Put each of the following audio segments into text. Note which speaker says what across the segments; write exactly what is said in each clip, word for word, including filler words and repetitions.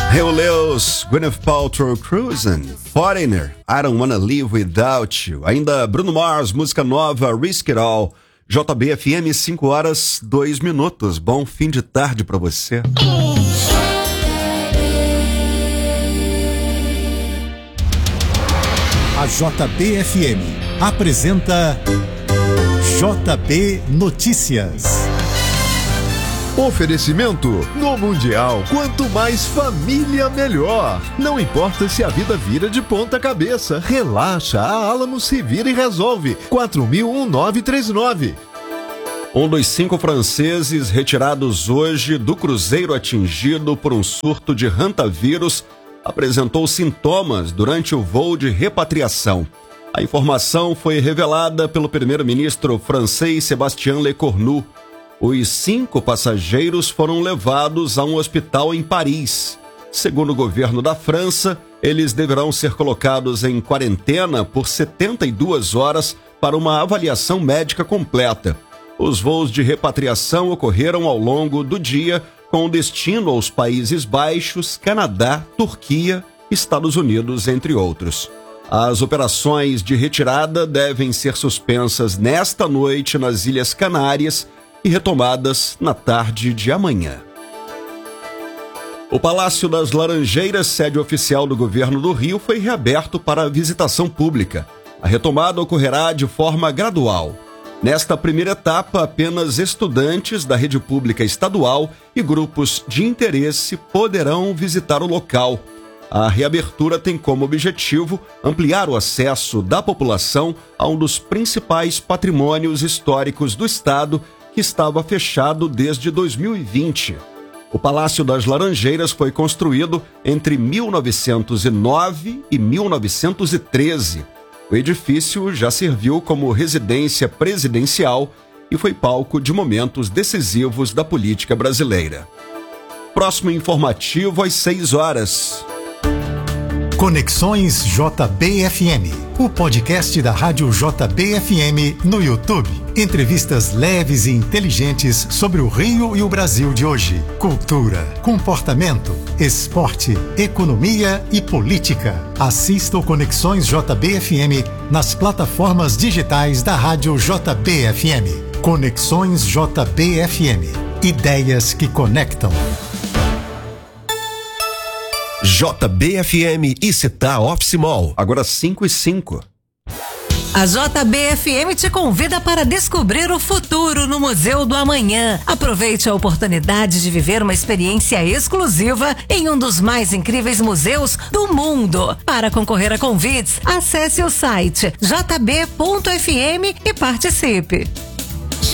Speaker 1: Rio Lewis, Gwyneth Paltrow, Cruisin', Foreigner, I Don't Wanna Live Without You. Ainda Bruno Mars, música nova, Risk It All. J B F M, cinco horas, dois minutos. Bom fim de tarde pra você.
Speaker 2: A J B F M apresenta J B Notícias.
Speaker 3: Oferecimento: no Mundial, quanto mais família, melhor. Não importa se a vida vira de ponta cabeça, relaxa, a Alamo se vira e resolve. quatro mil nove três nove.
Speaker 1: Um dos cinco franceses retirados hoje do cruzeiro atingido por um surto de hantavírus apresentou sintomas durante o voo de repatriação. A informação foi revelada pelo primeiro-ministro francês Sébastien Lecornu. Os cinco passageiros foram levados a um hospital em Paris. Segundo o governo da França, eles deverão ser colocados em quarentena por setenta e duas horas para uma avaliação médica completa. Os voos de repatriação ocorreram ao longo do dia, com destino aos Países Baixos, Canadá, Turquia, Estados Unidos, entre outros. As operações de retirada devem ser suspensas nesta noite nas Ilhas Canárias e retomadas na tarde de amanhã. O Palácio das Laranjeiras, sede oficial do governo do Rio, foi reaberto para visitação pública. A retomada ocorrerá de forma gradual. Nesta primeira etapa, apenas estudantes da rede pública estadual e grupos de interesse poderão visitar o local. A reabertura tem como objetivo ampliar o acesso da população a um dos principais patrimônios históricos do estado, que estava fechado desde dois mil e vinte. O Palácio das Laranjeiras foi construído entre mil novecentos e nove e mil novecentos e treze. O edifício já serviu como residência presidencial e foi palco de momentos decisivos da política brasileira. Próximo informativo às seis horas.
Speaker 2: Conexões J B F M, o podcast da Rádio J B F M no YouTube. Entrevistas leves e inteligentes sobre o Rio e o Brasil de hoje. Cultura, comportamento, esporte, economia e política. Assista o Conexões J B F M nas plataformas digitais da Rádio J B F M. Conexões J B F M. Ideias que conectam.
Speaker 4: J B F M e Città Office Mall.
Speaker 1: Agora cinco e cinco.
Speaker 5: A J B F M te convida para descobrir o futuro no Museu do Amanhã. Aproveite a oportunidade de viver uma experiência exclusiva em um dos mais incríveis museus do mundo. Para concorrer a convites, acesse o site j b ponto f m e participe. J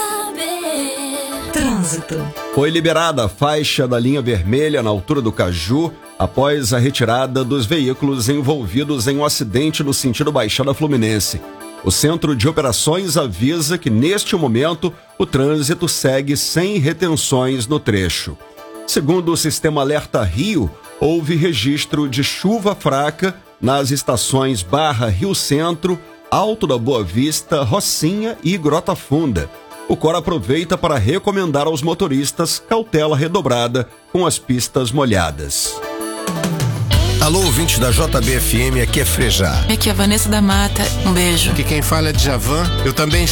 Speaker 5: B Trânsito.
Speaker 1: Foi liberada a faixa da linha vermelha na altura do Caju após a retirada dos veículos envolvidos em um acidente no sentido Baixada Fluminense. O Centro de Operações avisa que, neste momento, o trânsito segue sem retenções no trecho. Segundo o Sistema Alerta Rio, houve registro de chuva fraca nas estações Barra Rio Centro, Alto da Boa Vista, Rocinha e Grota Funda. O Cor aproveita para recomendar aos motoristas cautela redobrada com as pistas molhadas.
Speaker 4: Alô, ouvinte da J B F M, aqui é Frejá.
Speaker 6: Aqui é a Vanessa da Mata, um beijo.
Speaker 7: Aqui quem fala é Djavan, eu também